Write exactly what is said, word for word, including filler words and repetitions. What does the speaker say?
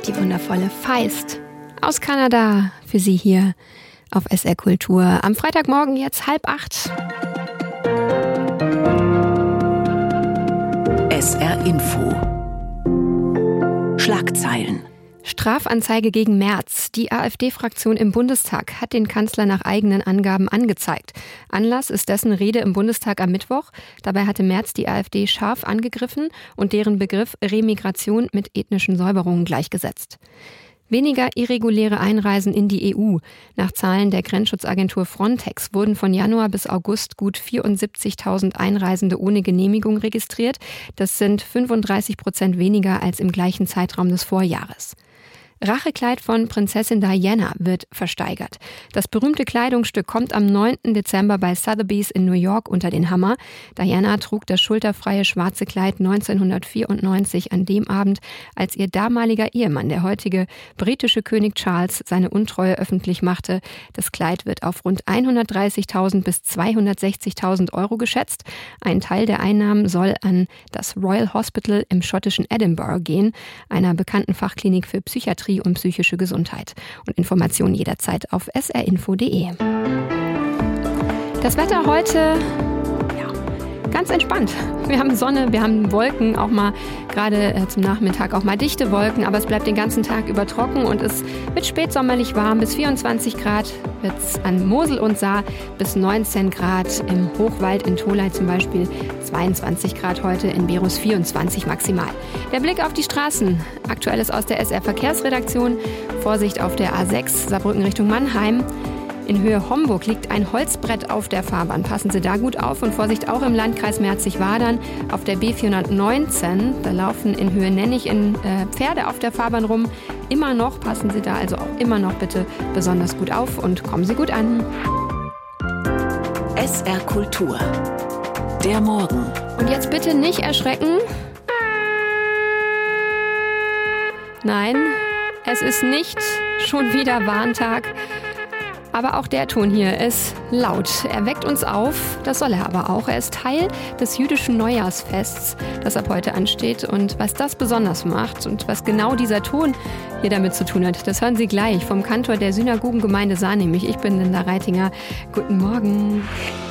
die wundervolle Feist aus Kanada für Sie hier auf S R Kultur. Am Freitagmorgen jetzt halb acht. S R Info. Schlagzeilen. Strafanzeige gegen Merz. Die AfD-Fraktion im Bundestag hat den Kanzler nach eigenen Angaben angezeigt. Anlass ist dessen Rede im Bundestag am Mittwoch. Dabei hatte Merz die AfD scharf angegriffen und deren Begriff Remigration mit ethnischen Säuberungen gleichgesetzt. Weniger irreguläre Einreisen in die E U. Nach Zahlen der Grenzschutzagentur Frontex wurden von Januar bis August gut vierundsiebzigtausend Einreisende ohne Genehmigung registriert. Das sind fünfunddreißig Prozent weniger als im gleichen Zeitraum des Vorjahres. Rachekleid von Prinzessin Diana wird versteigert. Das berühmte Kleidungsstück kommt am neunten Dezember bei Sotheby's in New York unter den Hammer. Diana trug das schulterfreie schwarze Kleid neunzehnhundertvierundneunzig an dem Abend, als ihr damaliger Ehemann, der heutige britische König Charles, seine Untreue öffentlich machte. Das Kleid wird auf rund hundertdreißigtausend bis zweihundertsechzigtausend Euro geschätzt. Ein Teil der Einnahmen soll an das Royal Hospital im schottischen Edinburgh gehen, einer bekannten Fachklinik für Psychiatrie und psychische Gesundheit. Und Informationen jederzeit auf s r info punkt d e. Das Wetter heute, ja, ganz entspannt. Wir haben Sonne, wir haben Wolken, auch mal gerade äh, zum Nachmittag auch mal dichte Wolken, aber es bleibt den ganzen Tag über trocken und es wird spätsommerlich warm. Bis vierundzwanzig Grad wird es an Mosel und Saar, bis neunzehn Grad im Hochwald in Tholey zum Beispiel, zweiundzwanzig Grad heute, in Berus vierundzwanzig maximal. Der Blick auf die Straßen. Aktuelles aus der S R-Verkehrsredaktion. Vorsicht auf der A sechs, Saarbrücken Richtung Mannheim. In Höhe Homburg liegt ein Holzbrett auf der Fahrbahn. Passen Sie da gut auf und Vorsicht auch im Landkreis Merzig-Wadern. Auf der B vierhundertneunzehn, da laufen in Höhe Nennig in, äh, Pferde auf der Fahrbahn rum. Immer noch, passen Sie da also auch immer noch bitte besonders gut auf und kommen Sie gut an. S R Kultur. Der Morgen. Und jetzt bitte nicht erschrecken. Nein, es ist nicht schon wieder Warntag. Aber auch der Ton hier ist laut. Er weckt uns auf, das soll er aber auch. Er ist Teil des jüdischen Neujahrsfests, das ab heute ansteht. Und was das besonders macht und was genau dieser Ton hier damit zu tun hat, das hören Sie gleich vom Kantor der Synagogengemeinde Saar, nämlich ich bin Linda Reitinger. Guten Morgen.